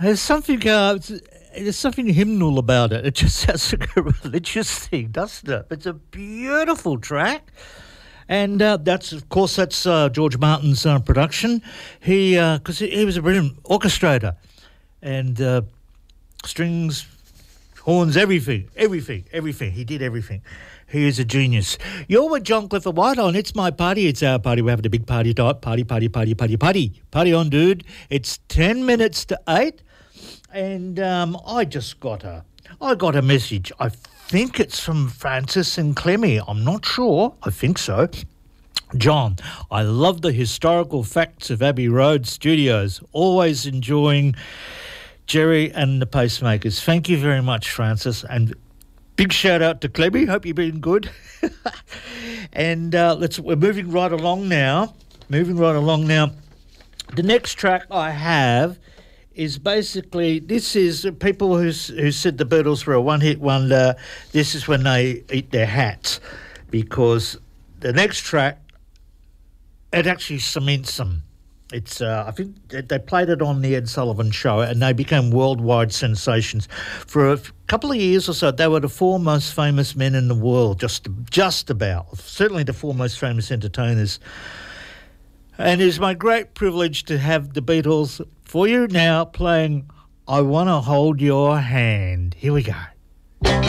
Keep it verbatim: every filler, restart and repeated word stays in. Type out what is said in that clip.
There's something, uh, there's something hymnal about it. It just sounds like a religious thing, doesn't it? It's a beautiful track. And uh, that's, of course, that's uh, George Martin's uh, production. He, because uh, he, he was a brilliant orchestrator. And uh, strings, horns, everything, everything, everything. He did everything. He is a genius. You're with John Clifford White on It's My Party. It's our party. We're having a big party tonight. Party, party, party, party, party. Party on, dude. It's ten minutes to eight. And um, I just got a, I got a message. I think it's from Francis and Clemmy. I'm not sure. I think so. John, I love the historical facts of Abbey Road Studios. Always enjoying Jerry and the Pacemakers. Thank you very much, Francis. And big shout out to Clemmy. Hope you've been good. and uh, let's. We're moving right along now. Moving right along now. The next track I have is basically, this is people who who said the Beatles were a one-hit wonder. This is when they eat their hats, because the next track, it actually cements them. It's uh, I think they played it on the Ed Sullivan Show, and they became worldwide sensations. For a couple of years or so, they were the four most famous men in the world, just just about. Certainly the four most famous entertainers. And it's my great privilege to have the Beatles for you now playing I Wanna Hold Your Hand. Here we go.